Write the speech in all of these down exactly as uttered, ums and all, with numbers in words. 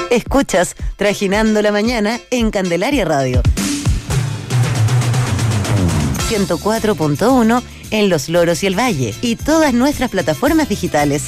Escuchas Trajinando la Mañana en Candelaria Radio. ciento cuatro punto uno en Los Loros y el Valle y todas nuestras plataformas digitales.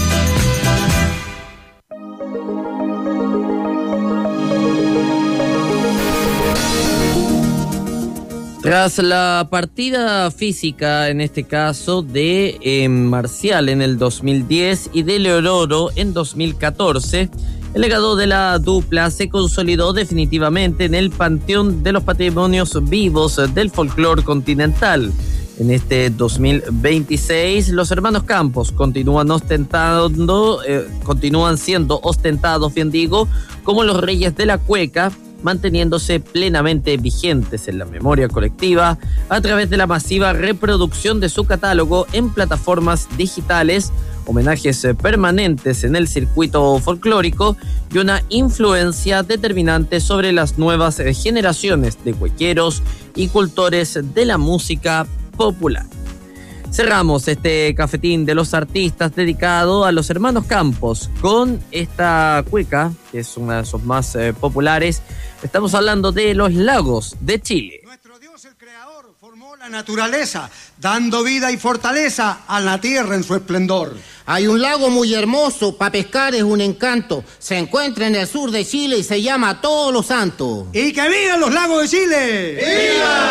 Tras la partida física, en este caso, de eh, Marcial en el dos mil diez y de Leororo en dos mil catorce, el legado de la dupla se consolidó definitivamente en el panteón de los patrimonios vivos del folclore continental. En este dos mil veintiséis, los hermanos Campos continúan ostentando, eh, continúan siendo ostentados, bien digo, como los reyes de la cueca, manteniéndose plenamente vigentes en la memoria colectiva a través de la masiva reproducción de su catálogo en plataformas digitales, homenajes permanentes en el circuito folclórico y una influencia determinante sobre las nuevas generaciones de cuequeros y cultores de la música popular. Cerramos este cafetín de los artistas dedicado a los hermanos Campos con esta cueca, que es una de sus más eh, populares. Estamos hablando de Los Lagos de Chile. Nuestro Dios, el Creador, formó la naturaleza, dando vida y fortaleza a la tierra en su esplendor. Hay un lago muy hermoso, para pescar es un encanto. Se encuentra en el sur de Chile y se llama Todos los Santos. ¡Y que vivan los lagos de Chile! ¡Viva!